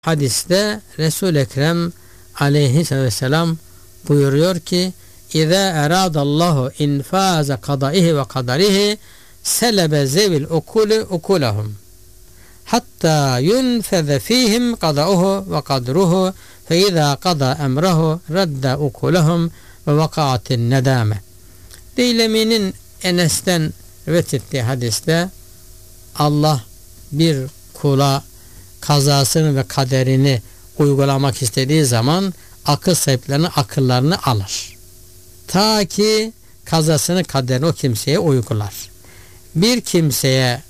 Hadiste Resul-i Ekrem aleyhisselam buyuruyor ki İzâ eradallahu infâze kadaihi ve kadarihi selebe zevil ukuli ukulahum hatta yunfeze fihim kadauhu ve kadruhu fe izâ kada emrahu radda ukulahum ve vakaatin nedâme. Deylemi'nin Enes'ten rivayet ettiği hadiste Allah bir kula kazasını ve kaderini uygulamak istediği zaman akıl sahiplerinin akıllarını alır. Ta ki kazasını kaderini o kimseye uygular. Bir kimseye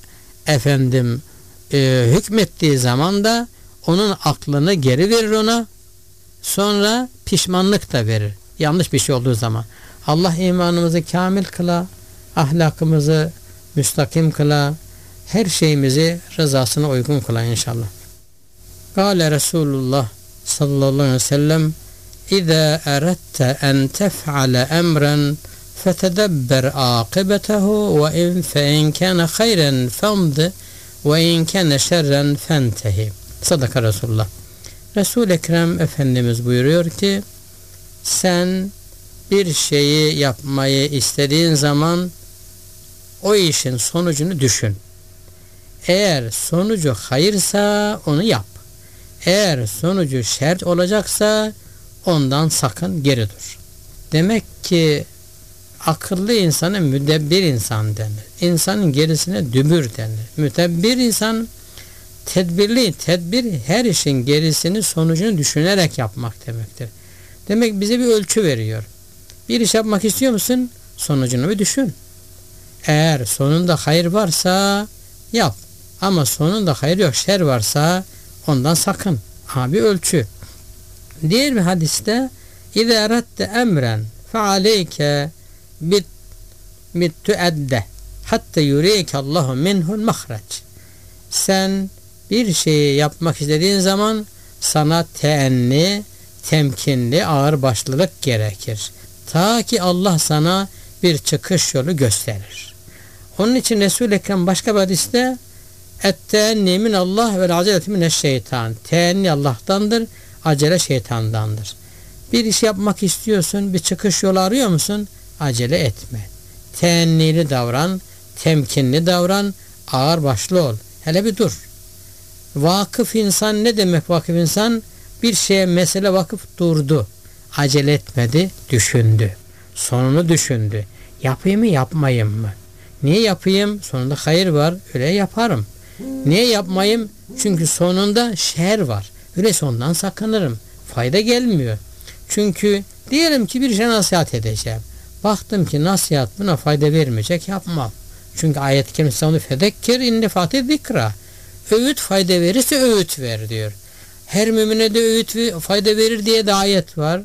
hükmettiği zaman da onun aklını geri verir ona, sonra pişmanlık da verir. Yanlış bir şey olduğu zaman. Allah imanımızı kamil kıla, ahlakımızı müstakim kıla, her şeyimizi rızasına uygun kıla inşallah. Kâle Resulullah sallallahu aleyhi ve sellem İzâ eredte en tef'ale emren fetedebber âkıbetehu fe in kâne hayren femd ve in kâne şerren fentehi. Sadaka Resulullah. Resul-i Ekrem Efendimiz buyuruyor ki sen bir şeyi yapmayı istediğin zaman o işin sonucunu düşün. Eğer sonucu hayırsa onu yap. Eğer sonucu şer olacaksa ondan sakın geri dur. Demek ki akıllı insana müdebbir insan denir. İnsanın gerisine dübür denir. Mütebbir insan tedbirli. Tedbir her işin gerisini sonucunu düşünerek yapmak demektir. Demek bize bir ölçü veriyor. Bir iş yapmak istiyor musun? Sonucunu bir düşün. Eğer sonunda hayır varsa yap. Ama sonunda hayır yok, şer varsa ondan sakın. Bir ölçü. Diğer bir hadiste İzâ eredte emren fealeyke bittuedde hatta yureyke Allahu minhul mahreç. Sen bir şeyi yapmak istediğin zaman sana teenni, temkinli, ağırbaşlılık gerekir. Ta ki Allah sana bir çıkış yolu gösterir. Onun için Resul-i Ekrem başka bir hadiste etteenni min Allah ve aceleti mineşşeytan. Teenni Allah'tandır, acele şeytandandır. Bir iş yapmak istiyorsun, bir çıkış yolu arıyor musun? Acele etme. Teennili davran, temkinli davran, ağırbaşlı ol. Hele bir dur. Vakıf insan ne demek vakıf insan? Bir şeye mesele vakıf durdu. Acele etmedi, düşündü. Sonunu düşündü. Yapayım mı, yapmayayım mı? Niye yapayım? Sonunda hayır var, öyle yaparım. Niye yapmayayım? Çünkü sonunda şer var. Öyleyse ondan sakınırım. Fayda gelmiyor. Çünkü diyelim ki bir şey nasihat edeceğim. Baktım ki nasihat buna fayda vermeyecek, yapmam. Çünkü ayet-i kerimesi onu fedekkir innefati zikra. Öğüt fayda verirse öğüt ver diyor. Her mümine de öğüt fayda verir diye de ayet var.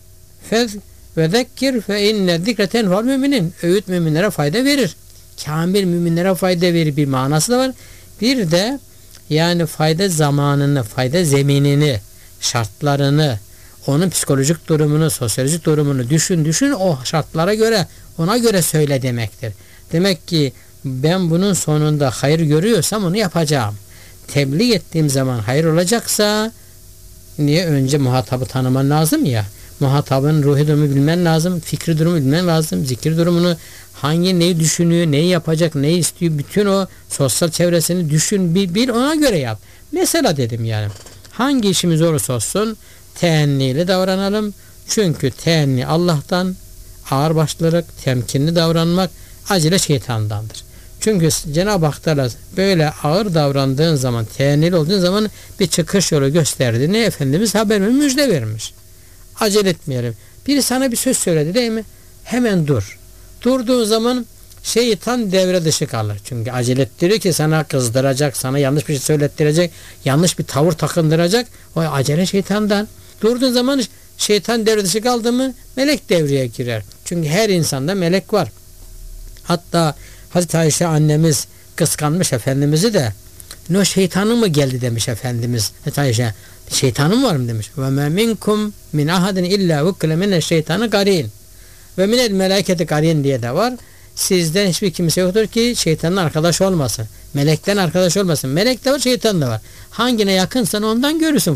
Fez ve zekkir fe inne zikreten vel müminin. Öğüt müminlere fayda verir. Kamil müminlere fayda verir bir manası da var. Bir de yani fayda zamanını, fayda zeminini, şartlarını, onun psikolojik durumunu, sosyolojik durumunu düşün o şartlara göre, ona göre söyle demektir. Demek ki ben bunun sonunda hayır görüyorsam onu yapacağım. Tebliğ ettiğim zaman hayır olacaksa niye önce muhatabı tanıman lazım ya. Muhatabın ruhi durumu bilmen lazım, fikri durumu bilmen lazım, zikir durumunu, neyi düşünüyor, neyi yapacak, neyi istiyor, bütün o sosyal çevresini düşün, bil ona göre yap. Mesela dedim yani, hangi işimiz olursa olsun teenniyle davranalım. Çünkü teenni Allah'tan, ağırbaşlılık, temkinli davranmak acele şeytandandır. Çünkü Cenab-ı Hak Teala böyle ağır davrandığın zaman, teennili olduğun zaman bir çıkış yolu gösterdiğini Efendimiz müjde vermiş. Acele etmeyelim. Biri sana bir söz söyledi değil mi? Hemen dur. Durduğun zaman şeytan devre dışı kalır. Çünkü acele ettiriyor ki sana kızdıracak, sana yanlış bir şey söylettirecek, yanlış bir tavır takındıracak. O acele şeytandan. Durduğun zaman şeytan devre dışı kaldı mı melek devreye girer. Çünkü her insanda melek var. Hatta Hazreti Ayşe annemiz kıskanmış Efendimiz'i de no şeytanın mı geldi demiş Efendimiz. Hazreti Ayşe şeytanın var mı demiş. Ve me minkum min ahadin illa vukle mine şeytanı garin. Ve minel meleketi garin diye de var. Sizden hiçbir kimse yoktur ki şeytanın arkadaş olmasın. Melekten arkadaş olmasın. Melek de var, şeytan da var. Hangine yakınsan ondan görürsün